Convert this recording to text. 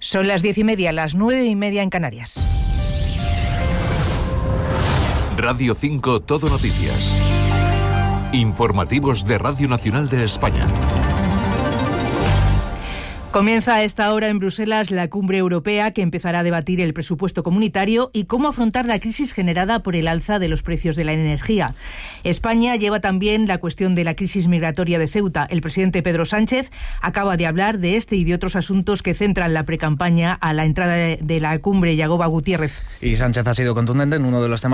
Son las 10:30, las 9:30 en Canarias. Radio 5 Todo Noticias. Informativos de Radio Nacional de España. Comienza a esta hora en Bruselas la cumbre europea que empezará a debatir el presupuesto comunitario y cómo afrontar la crisis generada por el alza de los precios de la energía. España lleva también la cuestión de la crisis migratoria de Ceuta. El presidente Pedro Sánchez acaba de hablar de este y de otros asuntos que centran la precampaña a la entrada de la cumbre. Yagoba Gutiérrez. Y Sánchez ha sido contundente en uno de los temas